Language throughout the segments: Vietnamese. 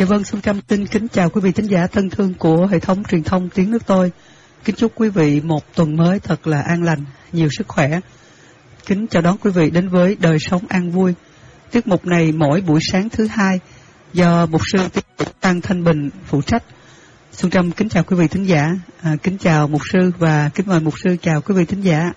Dạ vâng, Xuân Trâm xin kính chào quý vị thính giả thân thương của hệ thống truyền thông Tiếng Nước Tôi. Kính chúc quý vị một tuần mới thật là an lành, nhiều sức khỏe. Kính chào đón quý vị đến với Đời Sống An Vui. Tiết mục này mỗi buổi sáng thứ hai do mục sư Tăng Thanh Bình phụ trách. Xuân Trâm kính chào quý vị thính giả, kính chào mục sư và kính mời mục sư chào quý vị thính giả.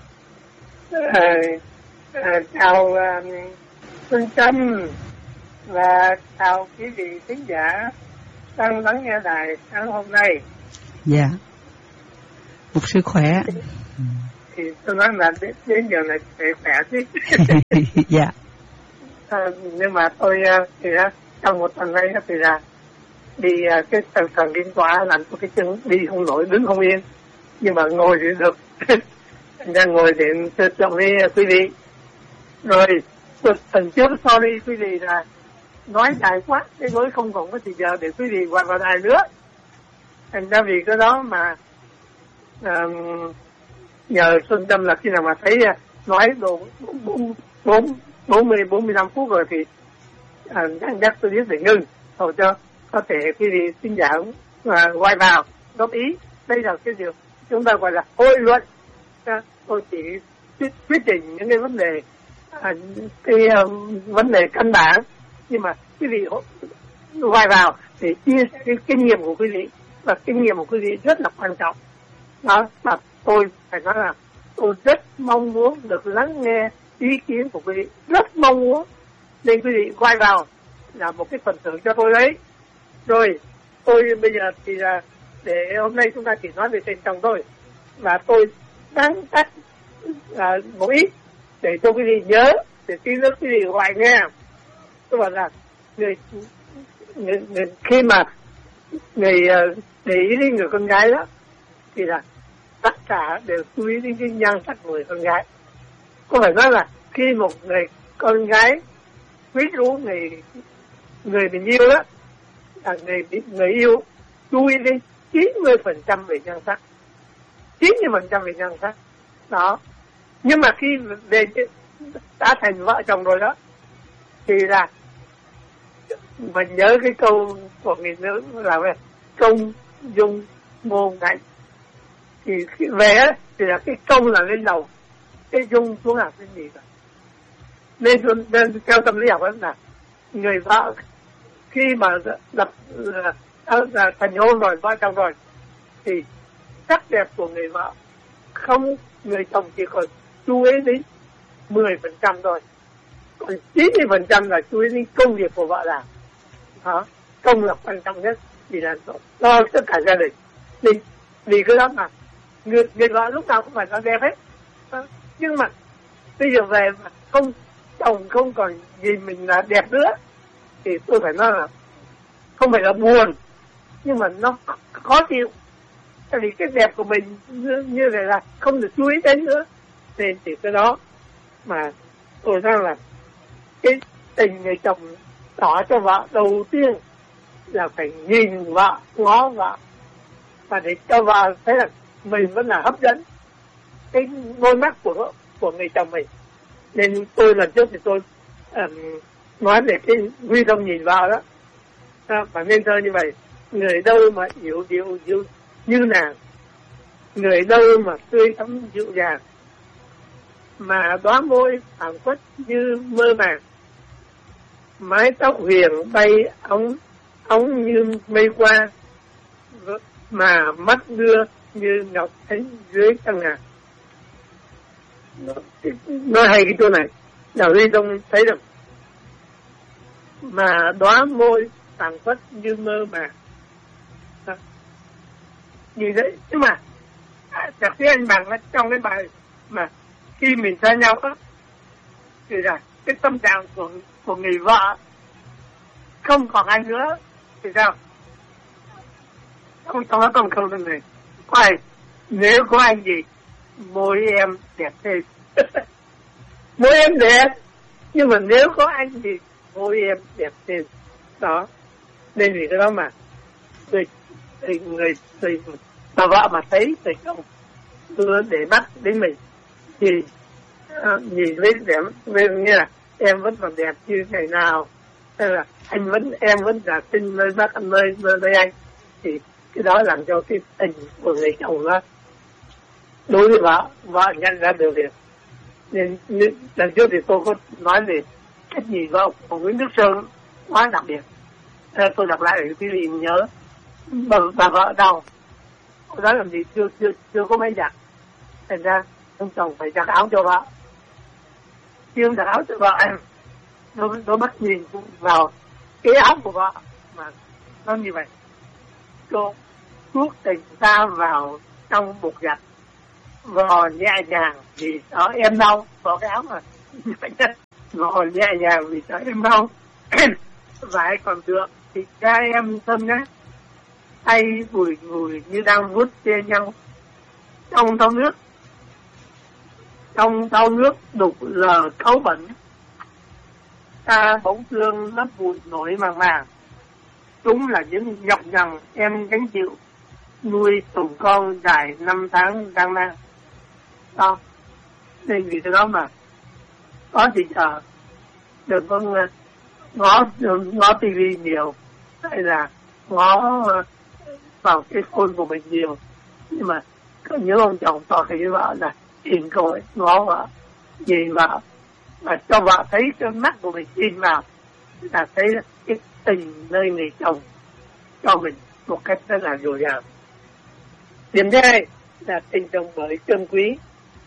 Chào Xuân Trâm và chào quý vị thính giả đang lắng nghe đài sáng hôm nay. Dạ, mục sư khỏe. Thì tôi nói là đến giờ này phải khỏe chứ. Dạ. Nhưng mà tôi thì trong một tuần nay thì là đi cái thần kinh quá làm cho cái chân đi không nổi, đứng không yên, nhưng mà ngồi thì được. Đang ngồi để trò chuyện với quý vị. Rồi tuần trước sorry quý vị là nói dài quá, cái nỗi không còn có thời giờ để quý vị gọi vào đài nữa. Thành ra vì cái đó mà nhờ Xuân Trâm là khi nào mà thấy nói độ 45 phút rồi thì nhắc tôi biết để ngưng, hầu cho có thể quý vị xin giả quay vào góp ý. Đây là cái điều chúng ta gọi là hội luận. Tôi chỉ quyết định những cái vấn đề vấn đề căn bản, nhưng mà quý vị quay vào để chia sẻ cái kinh nghiệm của quý vị, và kinh nghiệm của quý vị rất là quan trọng. Đó, mà tôi phải nói là tôi rất mong muốn được lắng nghe ý kiến của quý vị, rất mong muốn, nên quý vị quay vào là một cái phần thưởng cho tôi đấy. Rồi tôi bây giờ thì là để hôm nay chúng ta chỉ nói về tên chồng thôi, và tôi đang tắt một ít để cho quý vị nhớ, để tí nữa quý vị gọi nghe. Tôi bảo là người khi mà người để ý đến người con gái đó thì là tất cả đều chú ý đến cái nhan sắc của người con gái. Có phải nói là khi một người con gái quyến rũ người mình yêu đó, là người yêu chú ý đến 90% về nhan sắc, 90% về nhan sắc đó. Nhưng mà khi về đã thành vợ chồng rồi đó thì là mình nhớ cái câu của người nữ là về công dung ngôn ngạnh. Thì khi về á thì là cái công là lên đầu, cái dung xuống là cái gì cả. Nên theo tâm lý học đó là người vợ khi mà lập thành hôn rồi, vợ chồng rồi, thì sắc đẹp của người vợ không, người chồng chỉ còn chú ý đến 10% thôi, còn 90% là chú ý đến công việc của vợ làm. Đó, công là quan trọng nhất, vì là lo tất cả gia đình. Vì cái đó mà người vợ lúc nào cũng phải nó đẹp hết. Đó. Nhưng mà bây giờ về mà chồng không còn nhìn mình là đẹp nữa thì tôi phải nói là không phải là buồn, nhưng mà nó khó chịu. Tại vì cái đẹp của mình như vậy là không được chú ý đến nữa. Nên thì cái đó mà tôi nói là cái tình người chồng tỏ cho vợ đầu tiên là phải nhìn vợ, ngó vợ, và để cho vợ thấy là mình vẫn là hấp dẫn cái đôi mắt của người chồng mình. Nên tôi lần trước thì tôi nói về cái huy động nhìn vợ đó, và nên thơ như vậy: người đâu mà yếu như nàng, người đâu mà tươi thắm dịu dàng, mà đóa môi phảng phất như mơ màng, mái tóc huyền bay óng như mây qua, mà mắt đưa như ngọc thánh dưới trăng ngà. Nói hay cái chỗ này, Đào Duy Đông thấy được, mà đóa môi phảng phất như mơ màng. Như thế, nhưng mà nhạc sĩ anh Bằng trong cái bài mà khi mình xa nhau đó, thì là cái tâm trạng của người vợ không còn ai nữa thì sao? Không có còn câu này. Khoai, nếu có anh gì, môi em đẹp thêm. Môi em đẹp, nhưng mà nếu có anh gì, môi em đẹp thêm. Đó. Nên vì cái đó mà người bà vợ mà thấy thì không đưa để bắt đến mình thì nhìn với đẹp, như là em vẫn còn đẹp như ngày nào, Tức là em vẫn là tin nơi bác nơi anh, thì cái đó làm cho cái tình của người chồng đó đối với vợ nhận ra được liền. Nên lần trước thì tôi có nói về cái gì vợ của Nguyễn Đức Sơn quá đặc biệt. Tôi đọc lại để quý vị nhớ. Bà vợ đâu cô nói làm gì chưa có mấy giặt, thành ra ông chồng phải giặt áo cho vợ. Khi ông giặt áo cho vợ em, nó bắt nhìn vào cái áo của vợ mà nó như vậy, cô thuốc tình ta vào trong bột giặt, vò nhẹ nhàng vì sợ em đau, vò cái áo mà vò nhẹ nhàng vì sợ em đau. Vải còn được thì cha em thân nhé, tay vùi như đang vuốt che nhau trong thau nước đục lờ cáu bẩn. Ta bỗng thương lấp bụi nổi màng màng, chúng là những nhọc nhằn em gánh chịu nuôi tùng con dài 5 tháng đang mang. Đó, nên vì thế đó mà có thì chờ đừng có ngó tivi nhiều, hay là ngó vào cái phone của mình nhiều, nhưng mà nhớ ông chồng tỏ thấy vợ là nhìn cô ấy, ngó vợ, nhìn vợ và cho vợ thấy cái mắt của mình nhìn vào là thấy cái tình nơi người chồng cho mình một cách rất là dồi dào. Điểm thứ hai là tình chồng bởi trân quý.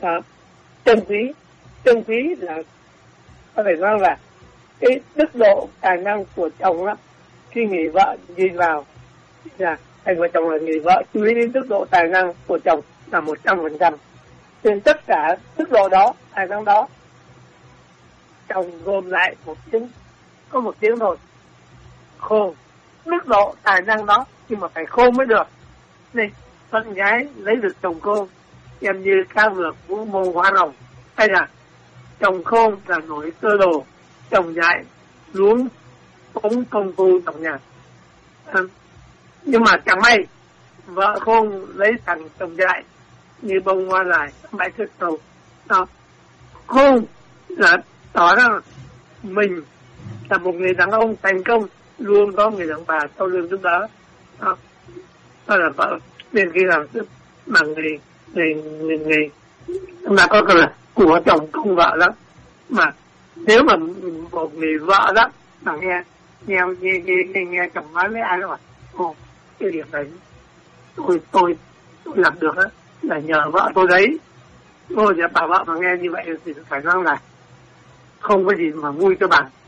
Trân quý là có thể nói là cái đức độ tài năng của chồng đó. Khi người vợ nhìn vào là hai vợ chồng là người vợ chú ý đến đức độ tài năng của chồng là 100%. Trên tất cả đức độ đó, tài năng đó, chồng gồm lại có một tiếng thôi: khôn. Đức độ tài năng đó nhưng mà phải khôn mới được. Nên con gái lấy được chồng khôn em như cao ngược vũ môn hoa rồng, hay là chồng khôn là nổi cơ đồ, chồng dại luống phóng công phu trong nhà. Nhưng mà chẳng may vợ khôn lấy thằng chồng dại như bông hoa lại bãi thước cầu. Khôn là tỏ ra mình là một người đàn ông thành công, luôn có người đàn bà sau lưng giúp đỡ. Đó là vợ nên khi làm sức mà người chúng ta có cái là của chồng công vợ đó. Mà nếu mà một người vợ đó mà nghe chồng nói với ai đó mà cái việc đấy tôi làm được đó là nhờ vợ tôi đấy. Tôi sẽ bà vợ mà nghe như vậy thì phải nói là không có gì mà vui cho bà.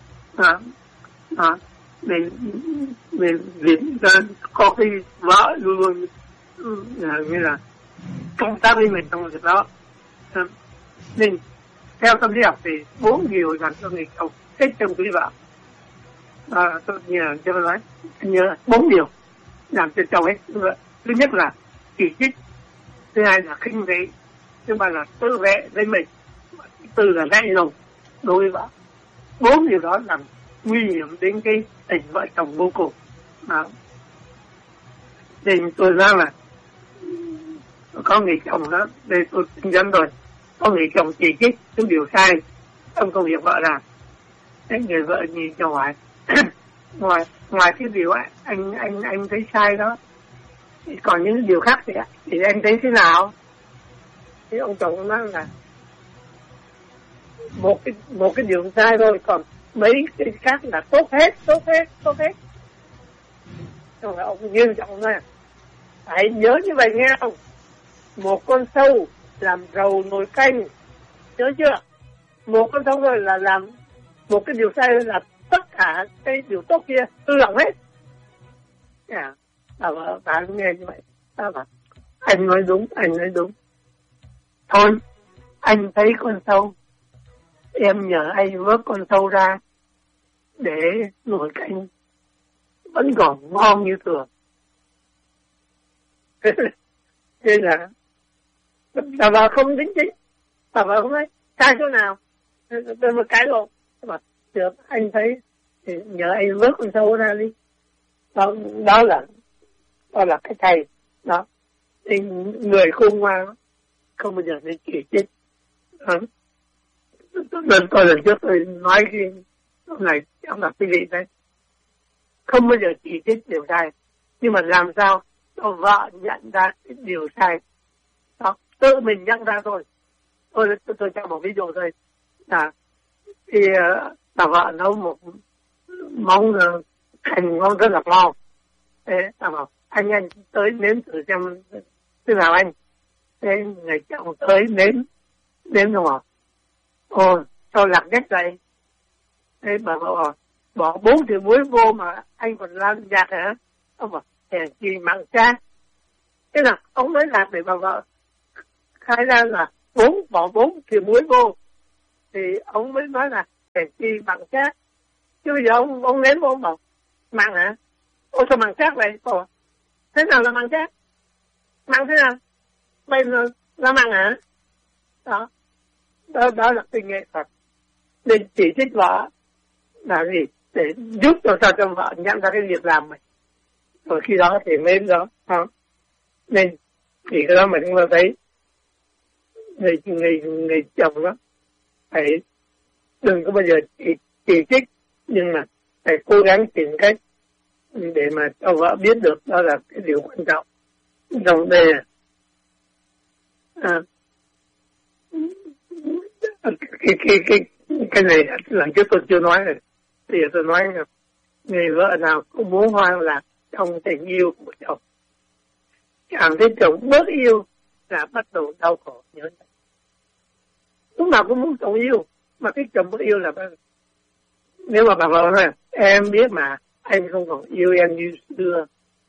Nên có cái vợ luôn như là công tác với mình trong việc đó. Nên theo tâm lý học thì 4 điều dành cho người chồng hết trong quý vợ. Tôi nhớ cho tôi nói, nhớ 4 điều làm cho chồng hết. Thứ nhất là chỉ trích, thứ hai là khinh thị, thứ ba là tự vệ với mình, thứ tư là lạnh lùng đối với vợ. 4 điều đó làm nguy hiểm đến cái tình vợ chồng vô cùng. Nên tôi nói là có người chồng đó, đây tôi tin dẫn rồi, có người chồng chỉ trích những điều sai trong công việc vợ làm, cái người vợ nhìn cho ngoài ngoài cái điều anh thấy sai đó, còn những điều khác thì anh thấy thế nào? Thì ông chồng nói là một cái điều sai thôi, còn mấy cái khác là tốt hết. Xong rồi ông nghiêm trọng nói phải nhớ như vậy nghe không? Một con sâu làm rầu nồi canh, nhớ chưa? Một con sâu rồi là làm một cái điều sai là tất cả cái điều tốt kia hư hỏng hết. Bà nghe như vậy, anh nói đúng. Thôi, anh thấy con sâu, em nhờ anh vớt con sâu ra để nồi canh vẫn còn ngon như thường. Thế là bà vợ không đính chính, bà vợ không nói sai chỗ nào, tôi một cái luôn. Mà được, anh thấy thì nhờ anh vớt con sâu ra đi. Đó là cái thầy đó. Thì người khôn ngoan không bao giờ nên chỉ trích. Tôi lần trước tôi nói này ông là quý vị đấy, không bao giờ chỉ trích điều sai, nhưng mà làm sao cho vợ nhận ra cái điều sai đó, tự mình nhận ra thôi. Tôi cho một ví dụ thôi, là khi bà vợ nấu một món hành ngon rất là ngon, thế bà bảo anh tới nếm thử xem thế nào anh. Thế người chồng tới nếm xong rồi, sao lạc nhất vậy? Thế bà bảo bỏ 4 thìa muối vô mà anh còn làm nhạt hả? Ông bảo hèn chi mặn cha. Thế là ông mới làm để bà vợ khai ra là bỏ 4 thìa muối vô, thì ông mới nói là hèn chi mặn cha. Chứ bây giờ ông nếm vô, ông bảo mặn hả? Ôi sao mặn chát vậy? Thế nào là mặn chát? Mặn thế nào? Bây giờ là mặn hả? Đó là cái nghệ thuật. Nên chỉ trích vợ là gì? Để giúp cho vợ nhận ra cái việc làm mình. Rồi khi đó thì mới đó. Nên thì cái đó mình cũng thấy người chồng đó phải đừng có bao giờ chỉ trích, nhưng mà phải cố gắng tìm cách để mà cho vợ biết được đó là cái điều quan trọng. Trong đây cái này lần trước tôi chưa nói rồi, thì tôi nói người vợ nào cũng muốn hoang lạc trong tình yêu của chồng, cảm thấy chồng bớt yêu là bắt đầu đau khổ nhớ. Lúc nào cũng muốn chồng yêu, mà cái chồng bớt yêu là nếu mà bà vợ nói em biết mà anh không còn yêu em như xưa,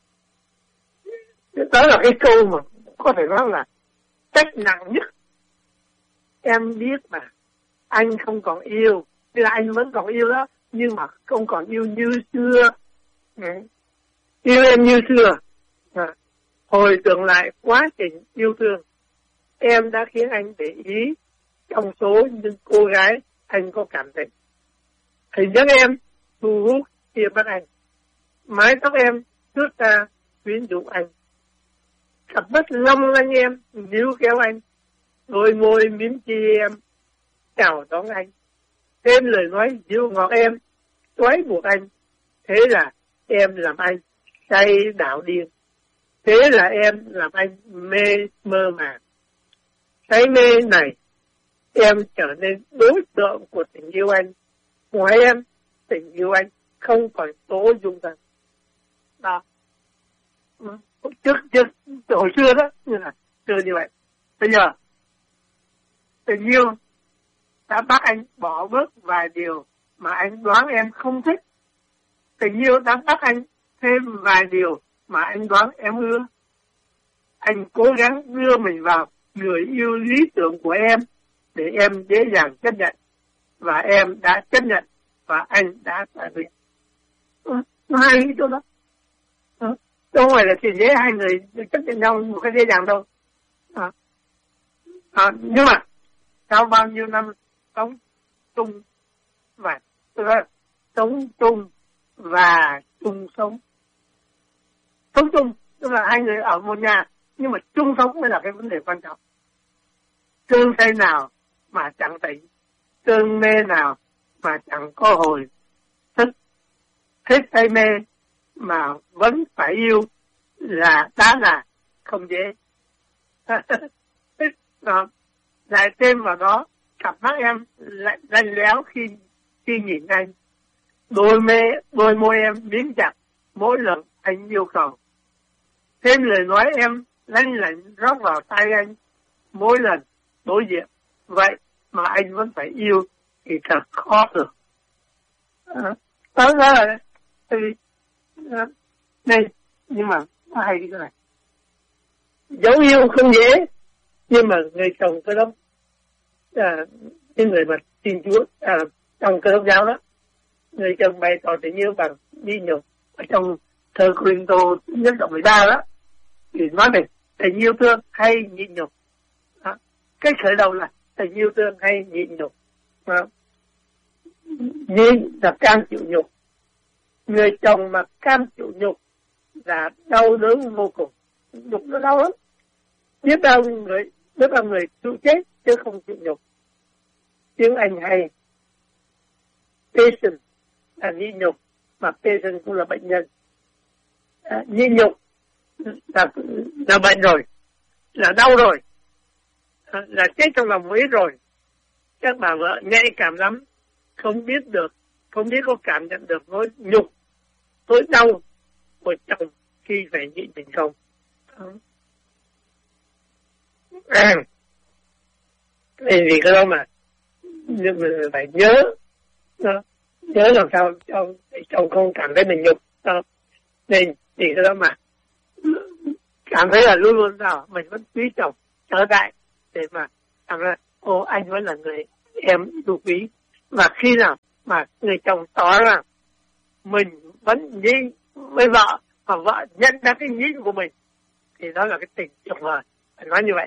đó là cái câu mà có thể nói là trách nặng nhất. Em biết mà anh không còn yêu, tức là anh vẫn còn yêu đó, nhưng mà không còn yêu như xưa. Yêu em như xưa. Hồi tưởng lại quá trình yêu thương, em đã khiến anh để ý trong số những cô gái anh có cảm tình. Hình dáng em thu hút kia bắt anh, mái tóc em thướt ra quyến rũ anh, cặp mắt long lanh em níu kéo anh, đôi môi mím chi em chào đón anh, thêm lời nói dịu ngọt em trói buộc anh. Thế là em làm anh say đảo điên, thế là em làm anh mê mơ màng. Say mê này em trở nên đối tượng của tình yêu anh. Ngoài em, tình yêu anh không còn tố dung thân. Đó. Trước hồi xưa đó, như vậy. Bây giờ, tình yêu đã bắt anh bỏ bớt vài điều mà anh đoán em không thích. Tình yêu đã bắt anh thêm vài điều mà anh đoán em ưa. Anh cố gắng đưa mình vào người yêu lý tưởng của em để em dễ dàng chấp nhận. Và em đã chấp nhận và anh đã tại vì nó hay cái chỗ đó. Không phải là chuyện dễ hai người chấp nhận nhau một cái dễ dàng đâu. Nhưng mà sau bao nhiêu năm sống chung và sống chung và chung sống chung, tức là hai người ở một nhà nhưng mà chung sống mới là cái vấn đề quan trọng. Cơn say nào mà chẳng tỉnh, cơn mê nào mà chẳng có hồi thức. Thích say mê mà vẫn phải yêu là đã là không dễ. Lại thêm vào đó, cặp mắt em lại lạnh lẽo khi nhìn anh. Đôi môi em miếng chặt mỗi lần anh yêu cầu. Thêm lời nói em lanh lảnh rót vào tai anh mỗi lần đối diện. Vậy mà anh vẫn phải yêu thì thật khó được. Đó là đây, nhưng mà nó hay cái này. Dấu yêu không dễ, nhưng mà người chồng Cơ Đốc, cái người mà tin Chúa trong Cơ Đốc giáo đó, người chồng bày tỏ tình yêu bằng đi nhục. Ở trong thơ Cô-rinh-tô nhất đoạn 13 đó thì nói về tình yêu thương hay nhịn nhục. Cái khởi đầu là tình yêu thương hay nhịn nhục. Nhịn là cam chịu nhục. Người chồng mà cam chịu nhục là đau đớn vô cùng. Nhục nó đau lắm. Biết bao người chịu chết chứ không chịu nhục. Tiếng Anh hay patient là nhịn nhục, mà patient cũng là bệnh nhân. Nhịn nhục là bệnh rồi, là đau rồi, là chết trong lòng vĩ rồi. Các bà vợ nhạy cảm lắm, không biết có cảm nhận được nỗi nhục, nỗi đau của chồng khi phải nhịn mình không. Nên vì cái đó mà nhưng mà phải nhớ làm sao cho chồng không cảm thấy mình nhục. Nên vì cái đó mà cảm thấy là luôn luôn sao mình vẫn quý chồng trở lại để mà cảm là anh vẫn là người em yêu quý. Và khi nào mà người chồng tỏ ra mình vẫn nhịn với vợ và vợ nhận ra cái nhịn của mình thì đó là cái tình tuyệt vời. Phải nói như vậy.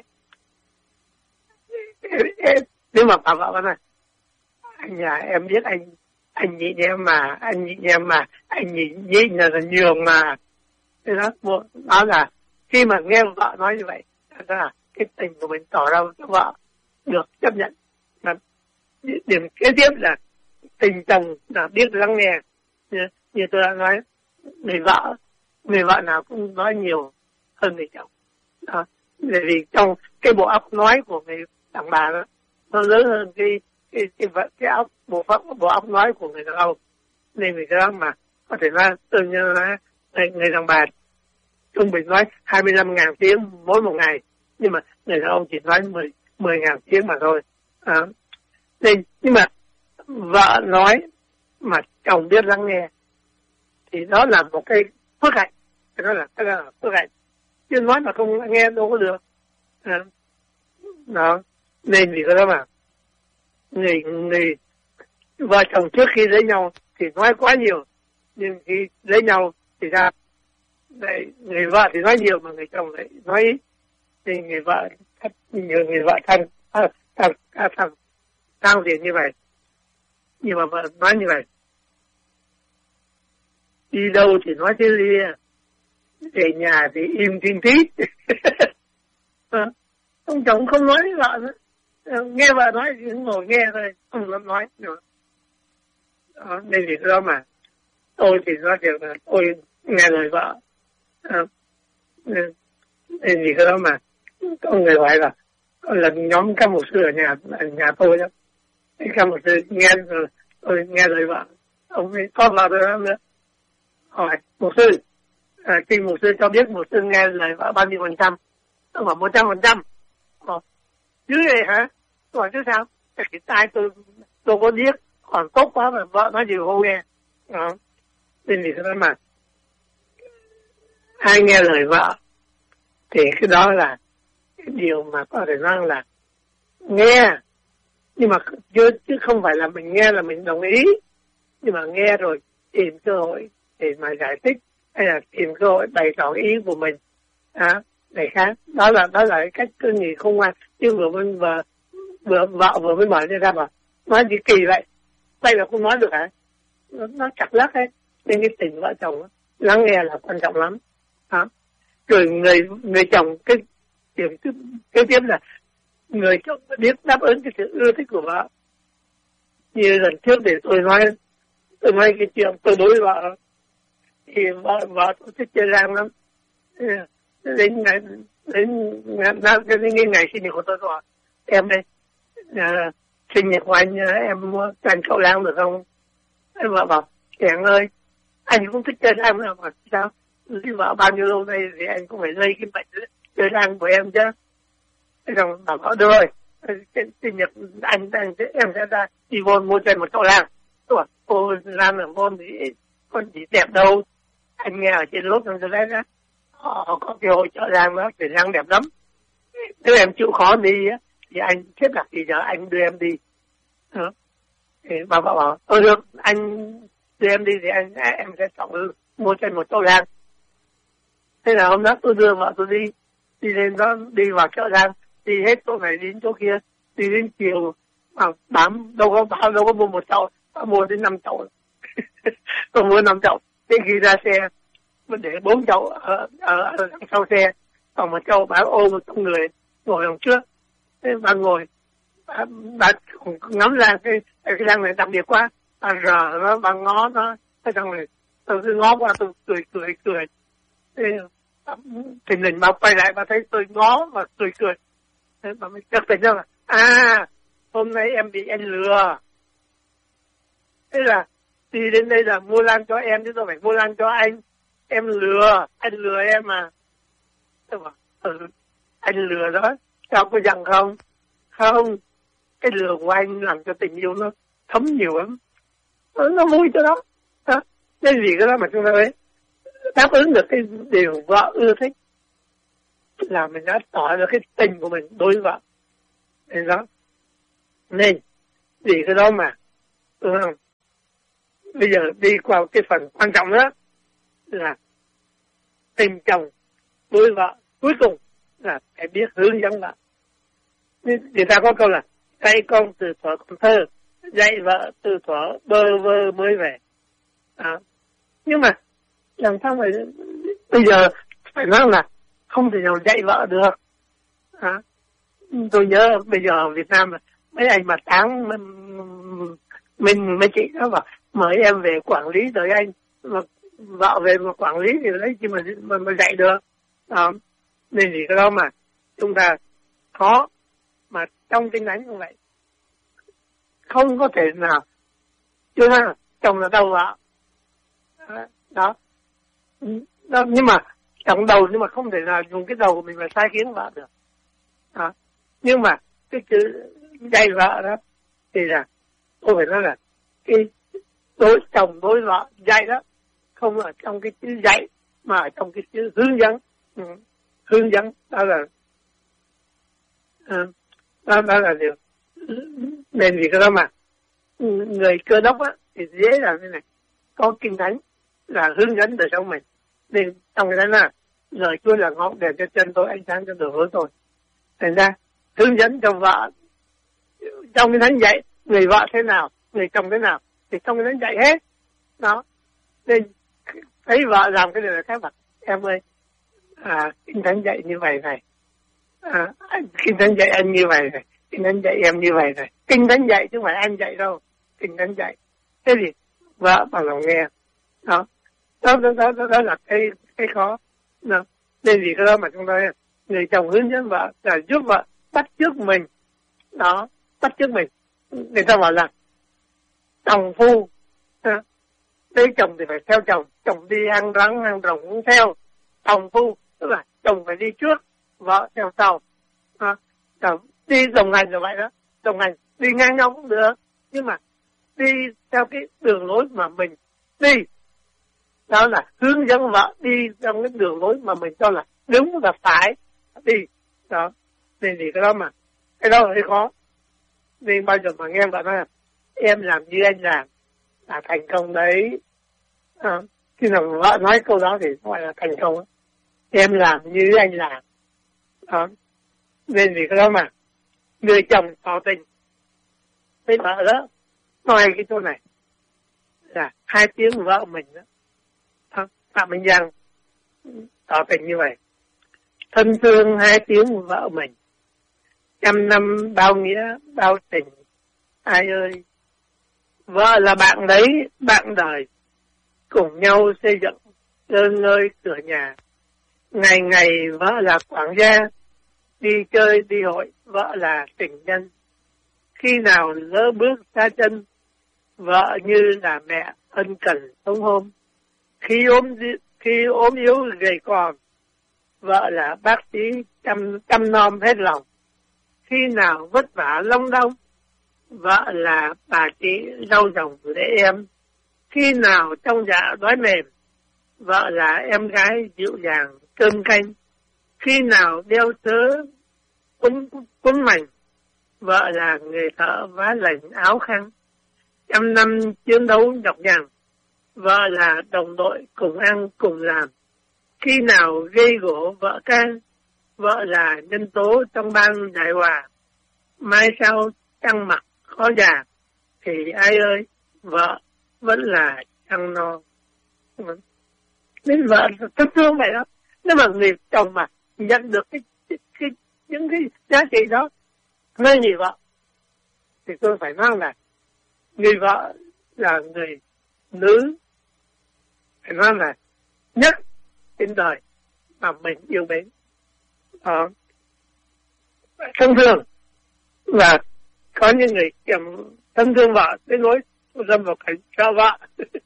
Nếu mà bà vợ nói anh à, em biết anh nhịn em mà, anh nhịn là nhường mà. Thế đó là khi mà nghe vợ nói như vậy, đó là cái tình của mình tỏ ra cho vợ được chấp nhận. Điểm kế tiếp là tình chồng là biết lắng nghe. Như tôi đã nói, người vợ nào cũng nói nhiều hơn người chồng. Bởi vì trong cái bộ óc nói của người đàn bà đó, nó lớn hơn cái bộ óc nói của người đàn ông. Nên vì cái đó mà có thể nói tương như là người đàn bà trung bình nói 25.000 tiếng mỗi một ngày, nhưng mà người đàn ông chỉ nói 10.000 tiếng mà thôi. Nên nhưng mà vợ nói mà chồng biết lắng nghe thì đó là một cái phước hạnh. Đó là phước hạnh. Chứ nói mà không nghe đâu có được. Đó. Nên vì cái đó mà người vợ chồng trước khi lấy nhau thì nói quá nhiều, nhưng khi lấy nhau thì ra người vợ thì nói nhiều mà người chồng lại nói ít. Thì người vợ thăng tiền như vậy. Nhưng mà vợ nói như vậy, đi đâu thì nói chứ lia, về nhà thì im thiên tít. Ông chồng không nói với vợ nữa, nghe vợ nói thì ngồi nghe thôi, không dám nói nữa. Nên vì đó mà tôi thì nói chuyện là tôi nghe lời vợ. Nên vì cái đó mà có người hỏi là nhóm các mục sư ở nhà tôi đó, các mục sư tôi nghe lời vợ, ông ấy có vợ tôi lắm nữa. Hỏi mục sư, khi mục sư cho biết mục sư nghe lời vợ bao nhiêu %? Ông bảo 100%. Chứ vậy hả? Tôi hỏi chứ sao? Cái tai tôi có biết, còn tốt quá mà vợ nói gì không nghe. Nên vì thế mà ai nghe lời vợ thì cái đó là cái điều mà có thể nói là nghe, nhưng mà chứ không phải là mình nghe là mình đồng ý, nhưng mà nghe rồi tìm cơ hội để mà giải thích hay là tìm cơ hội bày tỏ ý của mình. Này khác, đó là cái cách tôi nghĩ không ngoan. Nhưng vợ vừa mới mở ra mà nói gì kỳ vậy là không nói được hả? Nó chặt lắc ấy. Nên cái tình vợ chồng đó, lắng nghe là quan trọng lắm. Rồi người chồng cái điểm kế tiếp là người chồng biết đáp ứng cái sự ưa thích của vợ. Như lần trước để tôi nói cái chuyện tôi đối với vợ thì vợ tôi thích chơi răng lắm. Đến ngày sinh nhật của tôi gọi em đây, sinh nhật của anh em mua toàn cậu lang được không? Em vợ bảo Kẻng ơi, anh cũng thích chơi răng mà sao? Lý vợ bao nhiêu lâu nay thì anh cũng phải lây cái bệnh chơi răng của em chứ. Thế xong bảo được rồi, sinh nhật em sẽ ra đi Von mua cho một cậu lang. Tôi bảo cô Lan ở Von thì con chỉ đẹp đâu. Anh nghe ở trên lớp trong tôi đấy đó, họ có cái hội chợ lang đó, thì lang đẹp lắm. Nếu em chịu khó đi thì anh xếp đặt thì giờ anh đưa em đi. Thì bà bảo được, anh đưa em đi thì em sẽ chọn mua cho một cậu lang. Thế là hôm đó tôi đưa vợ tôi đi lên đó, đi vào chợ lang, đi hết chỗ này đến chỗ kia, đi đến chiều mà bám đâu có mua một chậu, mua đến 5 chậu. Tôi mua 5 chậu, đến khi ra xe mình để 4 chậu ở đằng sau xe, còn một chậu bà ôm một người ngồi đằng trước. Thế bà ngồi, bà ngắm ra cái răng này đặc biệt quá, rờ nó, bà ngó nó, thế xong rồi tôi cứ ngó qua, tôi cười. Thì mình bà quay lại, bà thấy tôi ngó và cười. Thế bà mới chợt tỉnh ra là, hôm nay em bị anh lừa. Thế là đi đến đây là mua lan cho em chứ tôi phải mua lan cho anh. Em lừa, anh lừa em mà. Tôi bảo, anh lừa đó, sao có giận không? Không, cái lừa của anh làm cho tình yêu nó thấm nhiều lắm. Nó vui cho đó. Cái gì cái đó mà chúng ta ấy đáp ứng được cái điều vợ ưa thích là mình đã tỏ được cái tình của mình đối với vợ. Nên đó. Nên vì cái đó mà bây giờ đi qua cái phần quan trọng đó là tình chồng đối với vợ cuối cùng là phải biết hướng dẫn vợ. Người ta có câu là dạy con từ thuở còn thơ, dạy vợ từ thuở bơ vơ mới về. Nhưng mà làm sao mà bây giờ phải nói là không thể nào dạy vợ được. Tôi nhớ bây giờ ở Việt Nam mấy anh mà tháng mình mấy chị đó bảo mời em về quản lý tới anh, mà vợ về mà quản lý thì lấy chứ mà dạy được. Nên thì cái đó mà chúng ta khó, mà trong Kinh Thánh cũng vậy, không có thể nào chưa ha chồng là đầu vợ đó. Nhưng mà chồng đầu, nhưng mà không thể nào dùng cái đầu của mình mà sai khiến vợ được. Nhưng mà cái chữ dạy vợ đó thì là tôi phải nói là cái đối chồng đối vợ dạy đó không ở trong cái chữ dạy mà ở trong cái chữ hướng dẫn. Hướng dẫn đó là điều. Nên vì cái đó mà người Cơ Đốc á thì dễ làm thế này, có Kinh Thánh là hướng dẫn đời sống mình. Nên trong cái đó là lời Chúa là ngọn đèn cho chân tôi, ánh sáng cho đường hướng tôi. Thành ra hướng dẫn cho vợ trong Kinh Thánh dạy người vợ thế nào, người chồng thế nào thì trong Kinh Thánh dạy hết đó. Nên thấy vợ làm cái điều này khác, mặt em ơi, Kinh Thánh dạy như vậy này, Kinh Thánh dạy anh như vậy này, Kinh Thánh dạy em như vậy này. Kinh Thánh dạy chứ không phải anh dạy đâu, Kinh Thánh dạy. Thế thì vợ bằng lòng nghe đó là cái khó đó. Nên vì cái đó mà chúng ta người chồng hướng dẫn vợ là giúp vợ bắt chước mình đó, bắt chước mình. Người ta bảo là chồng phu lấy chồng thì phải theo chồng, chồng đi hang rắn hang rồng cũng theo. Chồng phu tức là chồng phải đi trước, vợ theo sau. Đi đồng hành là vậy đó, đồng hành đi ngang nhau cũng được, nhưng mà đi theo cái đường lối mà mình đi, đó là hướng dẫn vợ đi trong cái đường lối mà mình cho là đúng là phải đi đó. Nên thì cái đó mà cái đó là hơi khó. Nên bao giờ mà nghe vợ nói là em làm như anh làm là thành công đấy. Khi nào vợ nói câu đó thì gọi là thành công. Em làm như anh làm đó. Nên vì cái đó mà người chồng tỏ tình với vợ đó, nói cái chỗ này là 2 tiếng vợ mình đó. Phạm Minh Giang tỏ tình như vậy: thân thương 2 tiếng vợ mình, 100 năm bao nghĩa bao tình. Ai ơi, vợ là bạn đấy, bạn đời, cùng nhau xây dựng đơn ngơi cửa nhà. Ngày ngày vợ là quản gia, đi chơi đi hội vợ là tình nhân. Khi nào lỡ bước xa chân, vợ như là mẹ ân cần sống hôm. Khi ốm yếu gầy còm, vợ là bác sĩ chăm nom hết lòng. Khi nào vất vả long đong, vợ là bà chị rau rồng để em. Khi nào trong dạ đói mềm, vợ là em gái dịu dàng cơm canh. Khi nào đeo tớ quấn mảnh, vợ là người thợ vá lành áo khăn. 100 năm chiến đấu nhọc nhằn, vợ là đồng đội cùng ăn cùng làm. Khi nào gây gỗ vợ can, vợ là nhân tố trong ban đại hòa. Mai sau trăng mặc khó già, thì ai ơi, vợ vẫn là trăng non. Nên vợ rất thương vậy đó. Nếu mà người chồng mà nhận được những cái giá trị đó nơi người vợ, thì tôi phải nói là người vợ là người nữ phải nói là nhất trên đời mà mình yêu mến, thân thương, và có những người thân thương vợ đến nỗi lâm vào cảnh cho vợ.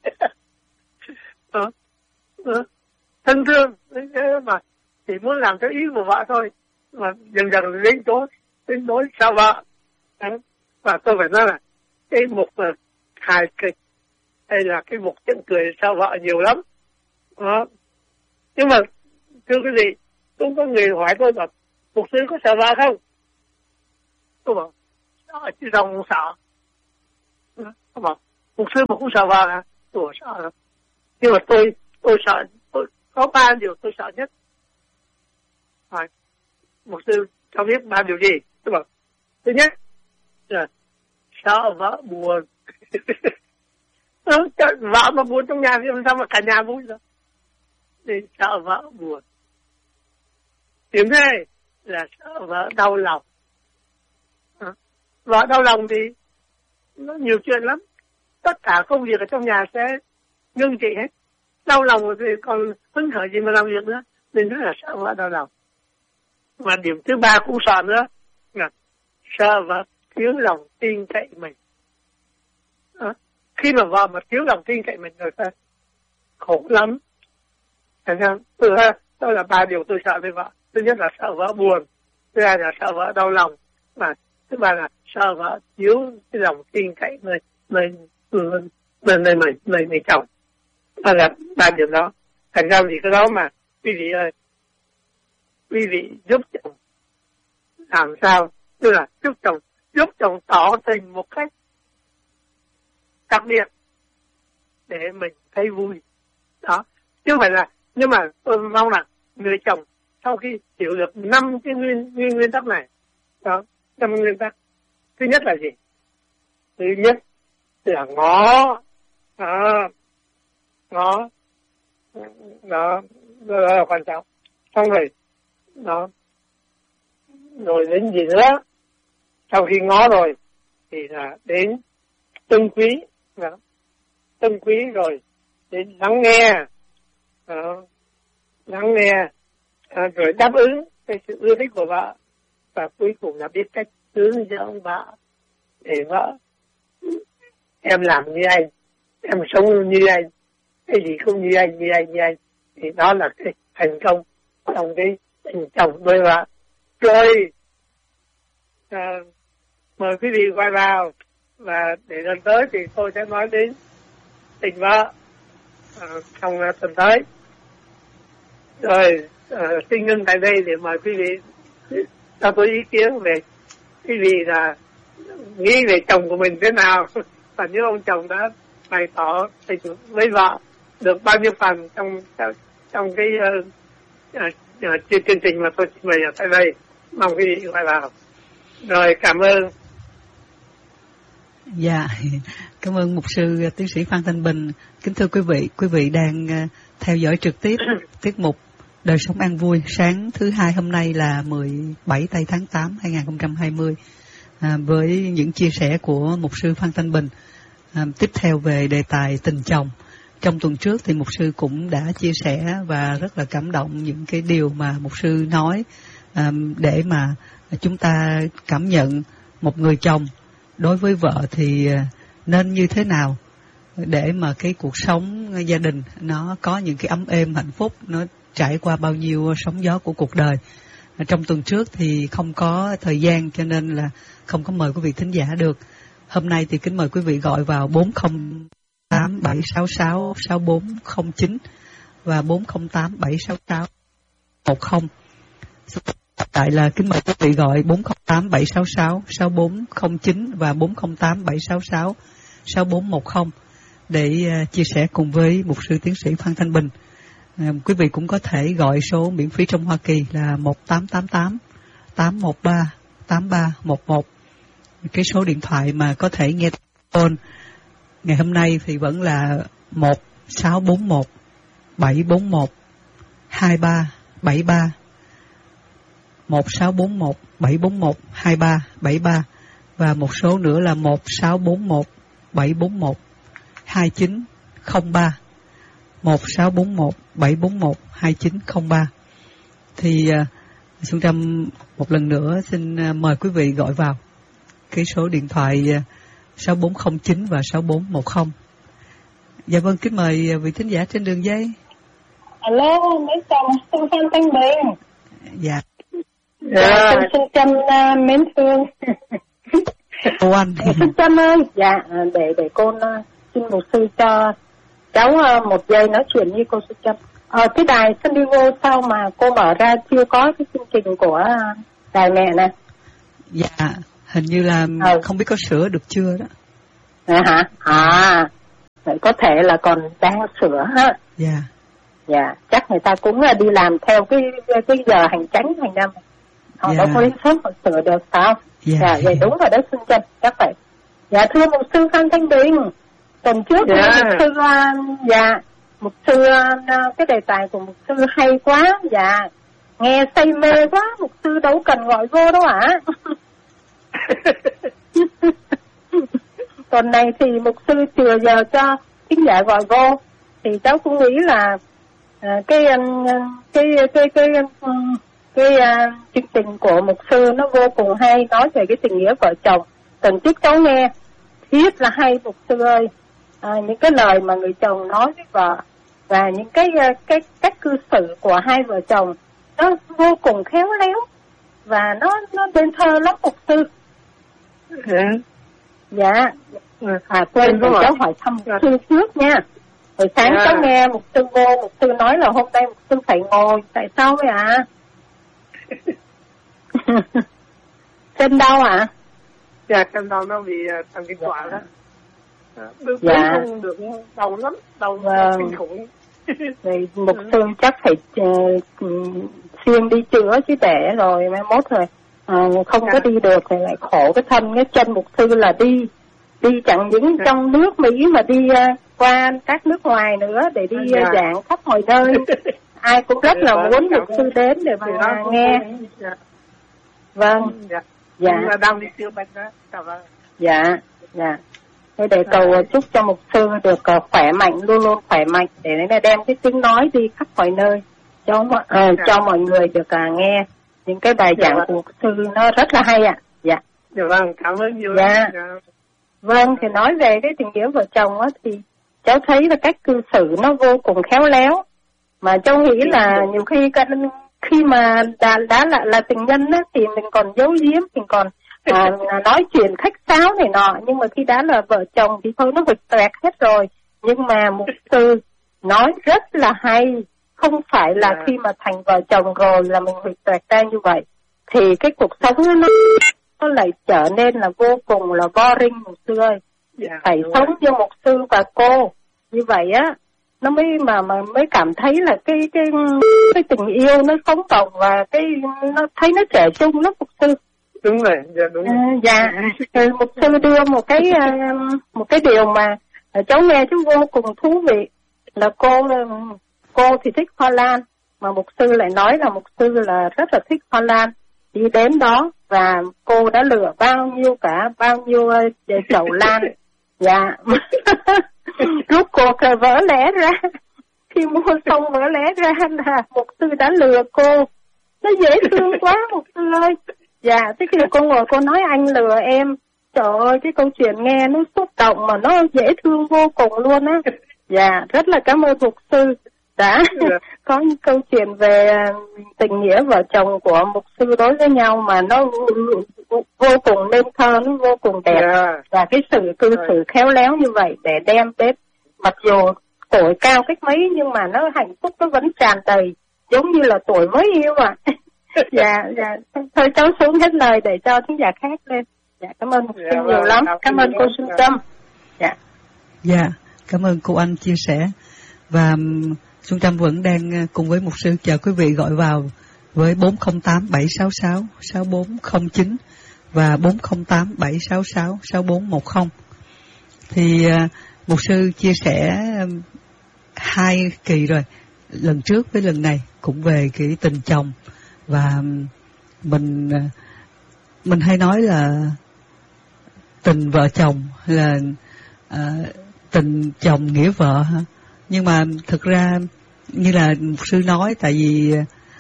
Thân thương mà chỉ muốn làm theo ý của vợ thôi, mà dần dần đến nỗi sao vợ. Và tôi phải nói là cái mục hài kịch hay là cái mục chuyện cười sao vợ nhiều lắm. Nhưng mà thưa quý vị, cũng có người hỏi tôi là mục sư có sợ vợ không? Tôi bảo sợ chứ đâu không sợ. Tôi bảo mục sư mà cũng sợ vợ hả? Tôi bảo sợ lắm. Nhưng mà tôi sợ, tôi có 3 điều tôi sợ nhất. Hỏi mục sư cho biết 3 điều gì? Tôi bảo thứ nhất là sợ vợ buồn. Vợ mà buồn trong nhà thì làm sao mà cả nhà vui được? Thì sợ vợ buồn. Điểm thứ hai là sợ vợ đau lòng. Vợ đau lòng thì nó nhiều chuyện lắm. Tất cả công việc ở trong nhà sẽ ngưng trì hết. Đau lòng thì còn hứng khởi gì mà làm việc nữa. Nên rất là sợ vợ đau lòng. Và điểm thứ 3 cũng sợ nữa là sợ vợ thiếu lòng tin cậy mình. Khi mà vợ mà thiếu lòng tin cậy mình rồi sao? Khổ lắm. Thành ra đó là 3 điều tôi sợ với vợ. Thứ nhất là sợ vợ buồn, thứ hai là sợ vợ đau lòng, và thứ ba là sợ vợ thiếu cái lòng tin cậy người chồng. Đó là 3 điều đó. Thành ra vì cái đó mà quý vị ơi, quý vị giúp chồng làm sao, tức là giúp chồng tỏ tình một cách đặc biệt để mình thấy vui. Đó, chứ không phải là, nhưng mà tôi mong là người chồng sau khi hiểu được 5 cái nguyên tắc này, đó, 5 nguyên tắc. Thứ nhất là gì? Thứ nhất là ngó, đó là quan trọng. Xong rồi, đó, rồi đến gì nữa? Sau khi ngó rồi thì là đến trân quý, đó, trân quý rồi đến lắng nghe, rồi đáp ứng cái sự ưa thích của vợ, và cuối cùng là biết cách hướng dẫn vợ để vợ em làm như anh, em sống như anh, cái gì không như anh, thì đó là cái thành công trong cái tình chồng đôi vợ. Rồi mời quý vị quay vào, và để lần tới thì tôi sẽ nói đến tình vợ trong tuần tới. Rồi xin ngưng tại đây để mời quý vị cho tôi ý kiến về quý vị là nghĩ về chồng của mình thế nào, và những ông chồng đã bày tỏ tình với vợ được bao nhiêu phần trong cái chương trình mà tôi trình bày ở tại đây. Mong quý vị quay vào. Rồi, cảm ơn. Dạ, cảm ơn mục sư tiến sĩ Phan Thanh Bình. Kính thưa quý vị đang theo dõi trực tiếp tiết mục Đời Sống An Vui sáng thứ Hai hôm nay là 17 tây tháng 8 2020 với những chia sẻ của mục sư Phan Thanh Bình. Tiếp theo về đề tài tình chồng. Trong tuần trước thì mục sư cũng đã chia sẻ và rất là cảm động những cái điều mà mục sư nói để mà chúng ta cảm nhận một người chồng đối với vợ thì nên như thế nào để mà cái cuộc sống gia đình nó có những cái ấm êm hạnh phúc, nó trải qua bao nhiêu sóng gió của cuộc đời. Trong tuần trước thì không có thời gian cho nên là không có mời quý vị thính giả được. Hôm nay thì kính mời quý vị gọi vào 408 766 6409 và 408 766 10. Tại là kính mời quý vị gọi 408 766 6409 và 408 766 6410 để chia sẻ cùng với mục sư tiến sĩ Phan Thanh Bình. Quý vị cũng có thể gọi số miễn phí trong Hoa Kỳ là 1888 813 8311. Cái số điện thoại mà có thể nghe phone ngày hôm nay thì vẫn là 1641 741 2373, 1641 741 2373 và một số nữa là 1641 741 2903, 1641 741 2903. Thì Xuân Trâm một lần nữa xin mời quý vị gọi vào cái số điện thoại 6409 và 6410. Dạ vâng, kính mời vị thính giả trên đường dây. Alo, mấy chồng Xuân Phan Thanh Bình. Dạ. Dạ, Xuân Trâm mến thương. Cô anh. Xuân Trâm ơi, dạ, để cô xin một sư cho cháu một giây nói chuyện với cô Xuân Trâm. Cái đài San Diego sao mà cô mở ra chưa có cái chương trình của đài mẹ nè? Dạ, hình như là không biết có sửa được chưa đó. Hả? Có thể là còn đang sửa ha. Dạ. Dạ, chắc người ta cũng đi làm theo cái giờ hành chánh thành năm. Họ đâu có đến sớm họ sửa được sao? Dạ, vậy đúng rồi đó Xuân Trâm, chắc vậy. Dạ, thưa mục sư Phan Thanh Bình, tuần trước mục sư cái đề tài của mục sư hay quá, dạ, nghe say mê quá, mục sư đâu cần gọi vô đâu ạ. Tuần này thì mục sư chừa giờ cho khán giả gọi vô, thì cháu cũng nghĩ là cái chương trình của mục sư nó vô cùng hay, nói về cái tình nghĩa vợ chồng. Tuần trước cháu nghe thiết là hay mục sư ơi, những cái lời mà người chồng nói với vợ và những cái cách cư xử của hai vợ chồng nó vô cùng khéo léo và nó bên thơ lắm mục sư. Dạ. Quên rồi, cháu hỏi thăm mục sư trước nha. Hồi sáng cháu nghe mục sư nói là hôm nay mục sư phải ngồi, tại sao vậy ạ? Chân đau ạ? Dạ, chân đau nó bị tăng cái quả đó. Bước không được, đau lắm, đau kinh khủng. Thì mục sư chắc phải xuyên đi chữa chứ để rồi mai mốt rồi không có đi được thì lại khổ cái thân. Cái chân mục sư là đi chẳng những trong nước Mỹ mà đi qua các nước ngoài nữa để đi giảng khắp mọi nơi. Ai cũng rất là muốn mục sư đến để mà nghe. Vâng. Dạ. Đang đi chữa bệnh đó. Dạ. Thế để cầu chúc cho mục sư được khỏe mạnh, luôn luôn khỏe mạnh để đem cái tiếng nói đi khắp mọi nơi cho mọi người được nghe những cái bài giảng của mục sư, nó rất là hay ạ. Dạ. Dạ vâng, cảm ơn nhiều. Dạ. Vâng, thì nói về cái tình nghĩa vợ chồng á thì cháu thấy là cách cư xử nó vô cùng khéo léo, mà cháu nghĩ là nhiều khi mà đã là tình nhân á thì mình còn giấu giếm, mình còn nói chuyện khách sáo này nọ, nhưng mà khi đã là vợ chồng thì thôi nó vượt toẹt hết rồi. Nhưng mà mục sư nói rất là hay, không phải là khi mà thành vợ chồng rồi là mình vượt toẹt ra như vậy, thì cái cuộc sống nó lại trở nên là vô cùng là boring mục sư ơi. Phải sống như mục sư và cô như vậy á, nó mới cảm thấy là cái tình yêu nó sống động và nó thấy nó trẻ trung lắm mục sư. Đúng rồi, dạ đúng. Rồi mục sư đưa một cái điều mà cháu nghe chú vô cùng thú vị là cô thì thích hoa lan, mà mục sư lại nói là mục sư là rất là thích hoa lan. Đi đến đó và cô đã lựa bao nhiêu chậu lan. Dạ. Rút cuộc vỡ lẽ ra, khi mua xong vỡ lẽ ra là mục sư đã lừa cô. Nó dễ thương quá mục sư ơi. Dạ, thế khi cô ngồi cô nói anh lừa em, trời ơi cái câu chuyện nghe nó xúc động mà nó dễ thương vô cùng luôn á. Dạ, rất là cảm ơn mục sư đã có những câu chuyện về tình nghĩa vợ chồng của mục sư đối với nhau mà nó vô cùng nên thơ, nó vô cùng đẹp. Và cái sự cư xử khéo léo như vậy để đem đến, mặc dù tuổi cao cách mấy nhưng mà nó hạnh phúc nó vẫn tràn đầy, giống như là tuổi mới yêu à. Dạ. Thôi cháu xuống hết lời để cho thính giả khác lên. Dạ, cảm ơn mục sư nhiều lắm. Cảm ơn cô Xuân Trâm. Dạ, cảm ơn cô Anh chia sẻ. Và Xuân Trâm vẫn đang cùng với mục sư chờ quý vị gọi vào với 408 766 6409 và 408 766 6410. Thì mục sư chia sẻ 2 kỳ rồi, lần trước với lần này cũng về cái tình chồng, và mình hay nói là tình vợ chồng là tình chồng nghĩa vợ hả? Nhưng mà thực ra như là mục sư nói, tại vì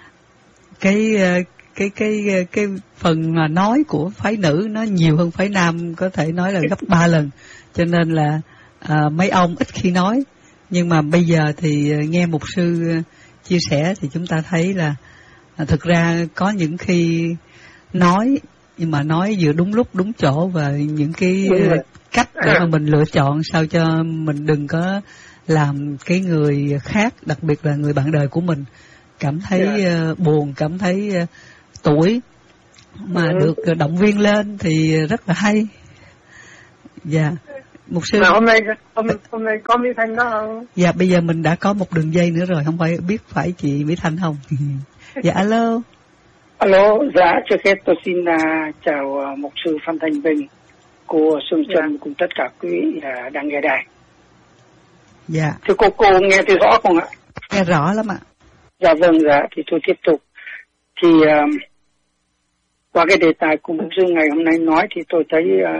cái phần mà nói của phái nữ nó nhiều hơn phái nam, có thể nói là gấp 3 lần, cho nên là mấy ông ít khi nói. Nhưng mà bây giờ thì nghe mục sư chia sẻ thì chúng ta thấy là thực ra có những khi nói, nhưng mà nói vừa đúng lúc đúng chỗ, và những cái cách để mà mình lựa chọn sao cho mình đừng có làm cái người khác, đặc biệt là người bạn đời của mình, cảm thấy buồn, cảm thấy tủi, mà được động viên lên thì rất là hay. Dạ. Mục sư. Mà hôm nay có Mỹ Thanh đó không? Dạ, bây giờ mình đã có một đường dây nữa rồi, không biết phải chị Mỹ Thanh không? Dạ, alo. Alo, dạ, trước hết tôi xin chào mục sư Phan Thanh Bình, cô Xuân Trân cùng tất cả quý vị đang nghe đài. Dạ. Thưa cô nghe tôi rõ không ạ? Nghe rõ lắm ạ. Dạ vâng, dạ, thì tôi tiếp tục. Thì qua cái đề tài của mục sư ngày hôm nay nói thì tôi thấy